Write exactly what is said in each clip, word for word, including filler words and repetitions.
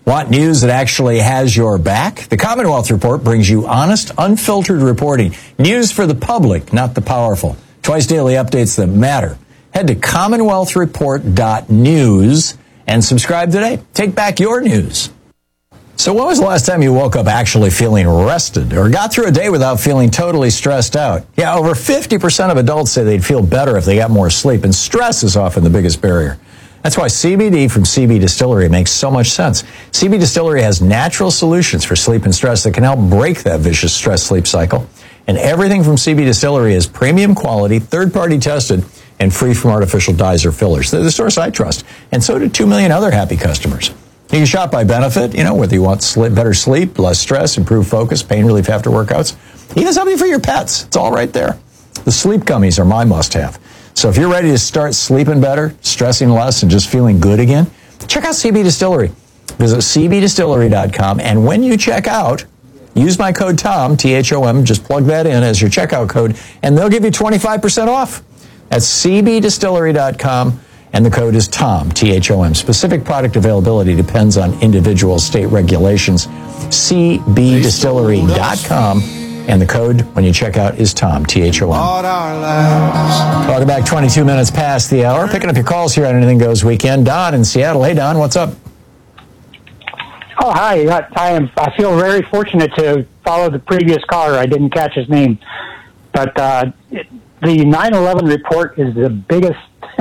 Want news that actually has your back? The Commonwealth Report brings you honest, unfiltered reporting. News for the public, not the powerful. Twice daily updates that matter. Head to commonwealth report dot news and subscribe today. Take back your news. So when was the last time you woke up actually feeling rested or got through a day without feeling totally stressed out? Yeah, over fifty percent of adults say they'd feel better if they got more sleep, and stress is often the biggest barrier. That's why C B D from C B Distillery makes so much sense. C B Distillery has natural solutions for sleep and stress that can help break that vicious stress-sleep cycle. And everything from C B Distillery is premium quality, third-party tested, and free from artificial dyes or fillers. They're the source I trust. And so do two million other happy customers. You can shop by benefit, you know, whether you want sleep, better sleep, less stress, improved focus, pain relief after workouts, even something for your pets. It's all right there. The sleep gummies are my must-have. So if you're ready to start sleeping better, stressing less, and just feeling good again, check out C B Distillery. Visit c b distillery dot com, and when you check out, use my code TOM, T H O M, just plug that in as your checkout code, and they'll give you twenty-five percent off. That's c b distillery dot com, and the code is TOM, T H O M. Specific product availability depends on individual state regulations. c b distillery dot com. And the code, when you check out, is TOM, T H O M. Welcome back, twenty-two minutes past the hour. Picking up your calls here on Anything Goes Weekend. Don in Seattle. Hey, Don, what's up? Oh, hi. I am. I feel very fortunate to follow the previous caller. I didn't catch his name. But uh, it, the nine eleven report is the biggest.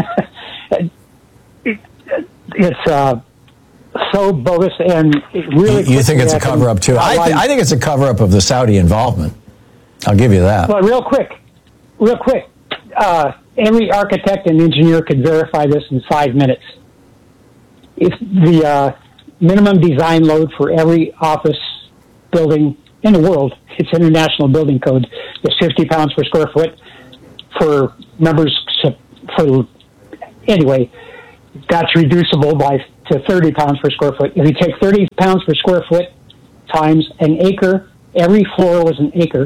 it, it's... Uh, so bogus, and it really... You, you think it's a cover-up, too? I, th- I think it's a cover-up of the Saudi involvement. I'll give you that. Well, real quick, real quick, uh, every architect and engineer could verify this in five minutes. If the uh, minimum design load for every office building in the world, it's International Building Code, is fifty pounds per square foot for members, for, anyway, that's reducible by to thirty pounds per square foot. If you take thirty pounds per square foot times an acre, every floor was an acre,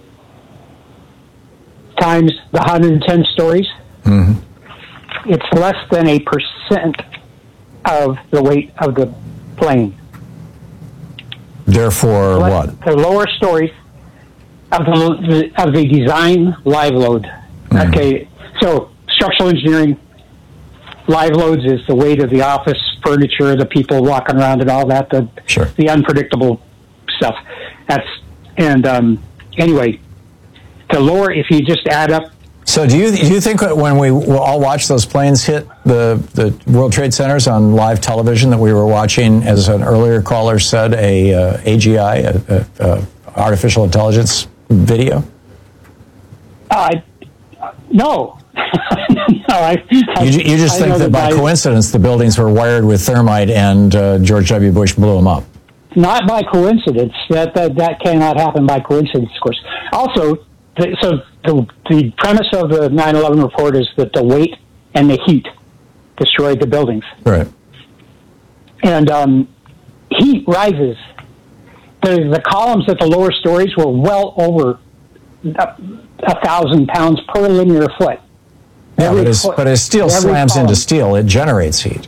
times the one hundred ten stories, mm-hmm. it's less than a percent of the weight of the plane. Therefore, less, what? The lower stories of the, of the design live load. Mm-hmm. Okay, so structural engineering, live loads is the weight of the office furniture, the people walking around and all that, the sure. the unpredictable stuff. That's and um, anyway, the lower, if you just add up. So do you do you think when we will all watch those planes hit the, the World Trade Centers on live television that we were watching, as an earlier caller said, a uh, A G I, a, a, a artificial intelligence video? Uh, no. No, I, I, you, you just I think that by guys, coincidence the buildings were wired with thermite and uh, George W. Bush blew them up? Not by coincidence. That that, that cannot happen by coincidence, of course. Also, the, so the, the premise of the nine eleven report is that the weight and the heat destroyed the buildings. Right. And um, heat rises. The, the columns at the lower stories were well over a, a thousand pounds per linear foot. Yeah, but, as, but as steel slams column. into steel, it generates heat.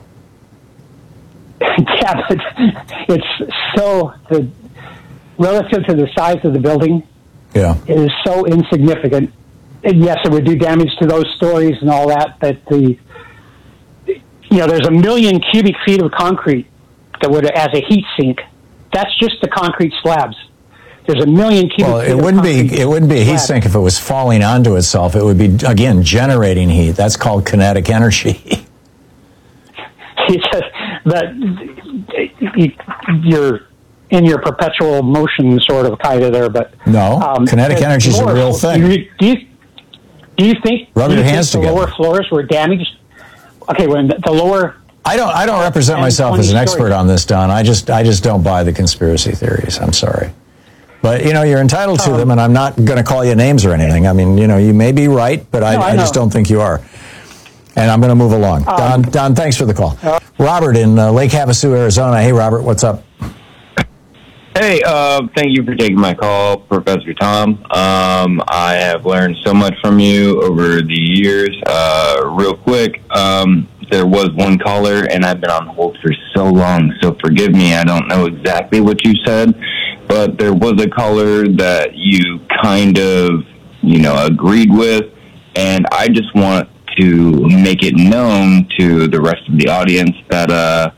Yeah, but it's so, the, relative to the size of the building, yeah, it is so insignificant. And yes, it would do damage to those stories and all that, but the, you know, there's a million cubic feet of concrete that would, as a heat sink, that's just the concrete slabs. There's a million cubic well, feet it of wouldn't concrete be it wouldn't be a heat sink if it was falling onto itself. It would be, again, generating heat. That's called kinetic energy. It's just that you're in your perpetual motion sort of kind of there, but no, um, kinetic energy is a real thing. Do you, do you, do you think, Rub do you your hands think the together. lower floors were damaged? Okay, when the, the lower... I don't I don't represent myself as an expert on this, Don. I just I just don't buy the conspiracy theories. I'm sorry. But, you know, you're entitled to um, them, and I'm not going to call you names or anything. I mean, you know, you may be right, but I, no, I, I just don't think you are. And I'm going to move along. Um, Don, Don, thanks for the call. Uh, Robert in uh, Lake Havasu, Arizona. Hey, Robert, what's up? Hey, uh, thank you for taking my call, Professor Tom. Um, I have learned so much from you over the years. Uh, real quick, um, there was one caller, and I've been on hold for so long, so forgive me, I don't know exactly what you said, but there was a caller that you kind of, you know, agreed with, and I just want to make it known to the rest of the audience that uh,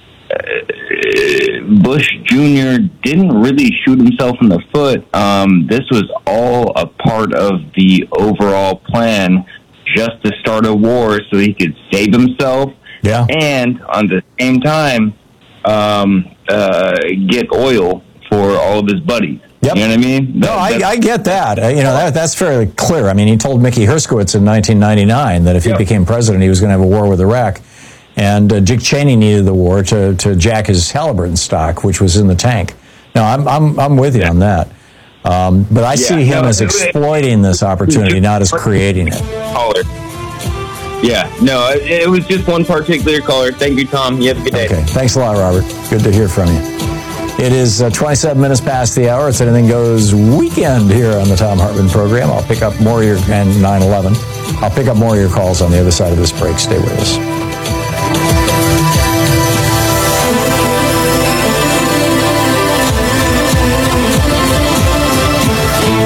Bush Junior didn't really shoot himself in the foot. Um, this was all a part of the overall plan just to start a war so he could save himself, yeah, and on the same time um, uh, get oil for all of his buddies. Yep. You know what I mean? No, I, I get that. Uh, you know, that, that's fairly clear. I mean, he told Mickey Herskowitz in nineteen ninety-nine that if he yep. became president, he was going to have a war with Iraq. And uh, Dick Cheney needed the war to, to jack his Halliburton stock, which was in the tank. No, I'm I'm I'm with you yeah. on that. Um, but I yeah, see him no, as exploiting this opportunity, not as creating it. Caller. Yeah, no, it, it was just one particular caller. Thank you, Tom. You have a good day. Okay, thanks a lot, Robert. Good to hear from you. It is uh, twenty-seven minutes past the hour. It's Anything Goes weekend here on the Thom Hartmann program. I'll pick up more of your, and nine eleven. I'll pick up more of your calls on the other side of this break. Stay with us.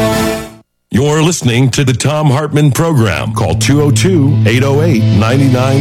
You're listening to the Thom Hartmann program. Call two oh two, eight oh eight, nine nine